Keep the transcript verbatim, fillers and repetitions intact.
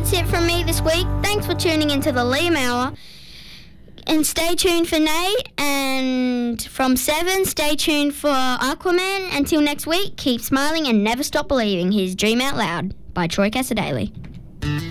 that's it from me this week. Thanks for tuning into the Liam Hour. And stay tuned for Nate. And from seven, stay tuned for Aquaman. Until next week, keep smiling and never stop believing. Here's Dream Out Loud by Troy Casadale.